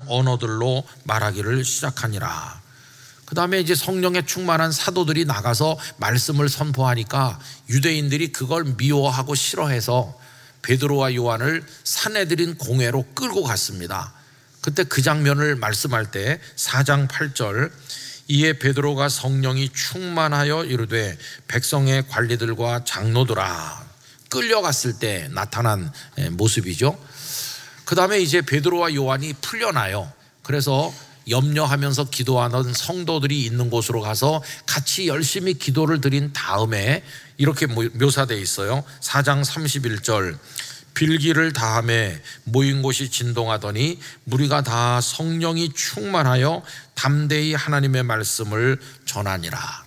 언어들로 말하기를 시작하니라. 그 다음에 이제 성령에 충만한 사도들이 나가서 말씀을 선포하니까 유대인들이 그걸 미워하고 싫어해서 베드로와 요한을 사내들인 공회로 끌고 갔습니다. 그때 그 장면을 말씀할 때 4장 8절, 이에 베드로가 성령이 충만하여 이르되 백성의 관리들과 장로들아, 끌려갔을 때 나타난 모습이죠. 그 다음에 이제 베드로와 요한이 풀려나요. 그래서 염려하면서 기도하는 성도들이 있는 곳으로 가서 같이 열심히 기도를 드린 다음에 이렇게 묘사되어 있어요. 4장 31절, 빌기를 다함에 모인 곳이 진동하더니 무리가 다 성령이 충만하여 담대히 하나님의 말씀을 전하니라.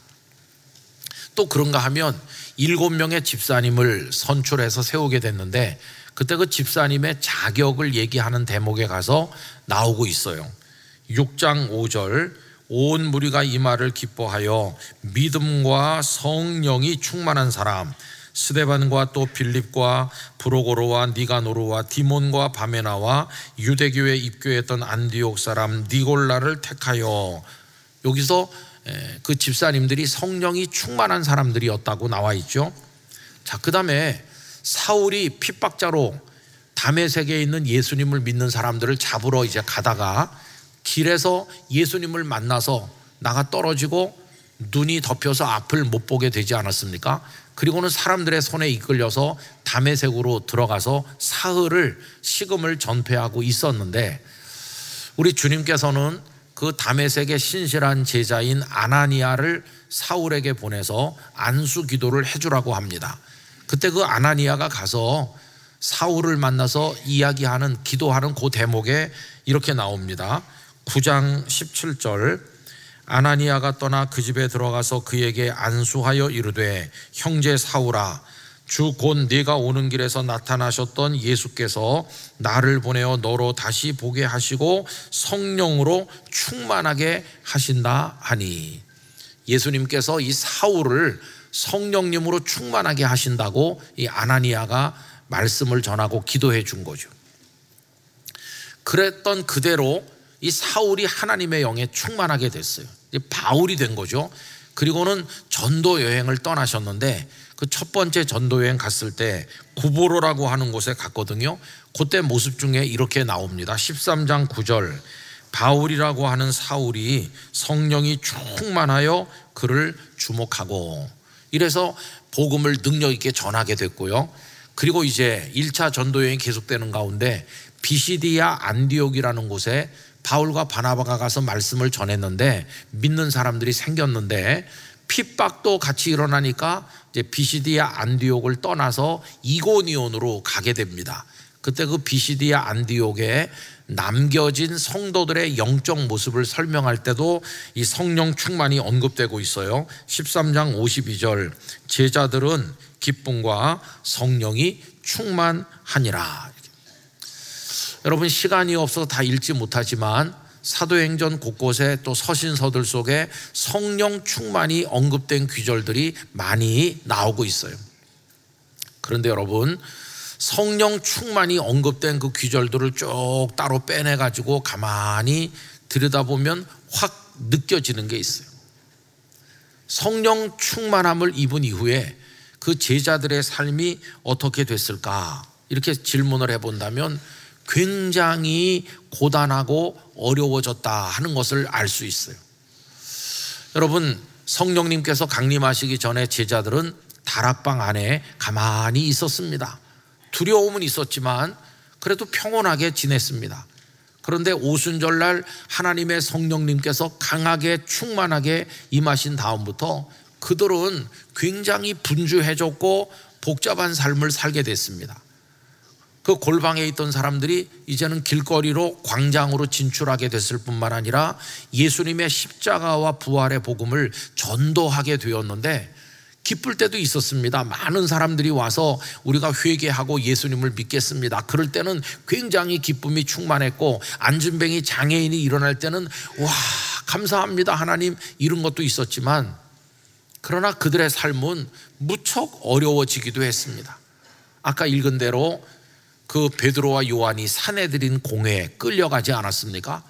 또 그런가 하면 7명의 집사님을 선출해서 세우게 됐는데 그때 그 집사님의 자격을 얘기하는 대목에 가서 나오고 있어요. 6장 5절, 온 무리가 이 말을 기뻐하여 믿음과 성령이 충만한 사람 스데반과 또 빌립과 브로고로와 니가노르와 디몬과 바메나와 유대교에 입교했던 안디옥 사람 니골라를 택하여, 여기서 그 집사님들이 성령이 충만한 사람들이었다고 나와 있죠. 자, 그 다음에 사울이 핍박자로 다메섹에 있는 예수님을 믿는 사람들을 잡으러 이제 가다가 길에서 예수님을 만나서 나가 떨어지고 눈이 덮여서 앞을 못 보게 되지 않았습니까? 그리고는 사람들의 손에 이끌려서 다메섹으로 들어가서 사흘을 식음을 전폐하고 있었는데 우리 주님께서는 그 다메섹의 신실한 제자인 아나니아를 사울에게 보내서 안수 기도를 해주라고 합니다. 그때 그 아나니아가 가서 사울을 만나서 이야기하는 기도하는 그 대목에 이렇게 나옵니다. 9장 17절, 아나니아가 떠나 그 집에 들어가서 그에게 안수하여 이르되 형제 사울아, 주 곧 네가 오는 길에서 나타나셨던 예수께서 나를 보내어 너로 다시 보게 하시고 성령으로 충만하게 하신다 하니, 예수님께서 이 사울을 성령님으로 충만하게 하신다고 이 아나니아가 말씀을 전하고 기도해 준 거죠. 그랬던 그대로 이 사울이 하나님의 영에 충만하게 됐어요. 이제 바울이 된 거죠. 그리고는 전도 여행을 떠나셨는데 그 첫 번째 전도 여행 갔을 때 구보로라고 하는 곳에 갔거든요. 그때 모습 중에 이렇게 나옵니다. 13장 9절, 바울이라고 하는 사울이 성령이 충만하여 그를 주목하고, 이래서 복음을 능력 있게 전하게 됐고요. 그리고 이제 1차 전도 여행이 계속되는 가운데 비시디아 안디옥이라는 곳에 바울과 바나바가 가서 말씀을 전했는데 믿는 사람들이 생겼는데 핍박도 같이 일어나니까 이제 비시디아 안디옥을 떠나서 이고니온으로 가게 됩니다. 그때 그 비시디아 안디옥에 남겨진 성도들의 영적 모습을 설명할 때도 이 성령 충만이 언급되고 있어요. 13장 52절, 제자들은 기쁨과 성령이 충만하니라. 여러분, 시간이 없어서 다 읽지 못하지만 사도행전 곳곳에 또 서신서들 속에 성령 충만이 언급된 귀절들이 많이 나오고 있어요. 그런데 여러분, 성령 충만이 언급된 그 귀절들을 쭉 따로 빼내가지고 가만히 들여다보면 확 느껴지는 게 있어요. 성령 충만함을 입은 이후에 그 제자들의 삶이 어떻게 됐을까? 이렇게 질문을 해본다면 굉장히 고단하고 어려워졌다 하는 것을 알 수 있어요. 여러분, 성령님께서 강림하시기 전에 제자들은 다락방 안에 가만히 있었습니다. 두려움은 있었지만 그래도 평온하게 지냈습니다. 그런데 오순절날 하나님의 성령님께서 강하게 충만하게 임하신 다음부터 그들은 굉장히 분주해졌고 복잡한 삶을 살게 됐습니다. 그 골방에 있던 사람들이 이제는 길거리로 광장으로 진출하게 됐을 뿐만 아니라 예수님의 십자가와 부활의 복음을 전도하게 되었는데 기쁠 때도 있었습니다. 많은 사람들이 와서 우리가 회개하고 예수님을 믿겠습니다. 그럴 때는 굉장히 기쁨이 충만했고, 안진뱅이 장애인이 일어날 때는 와, 감사합니다 하나님, 이런 것도 있었지만, 그러나 그들의 삶은 무척 어려워지기도 했습니다. 아까 읽은 대로 그 베드로와 요한이 사내들인 공회에 끌려가지 않았습니까?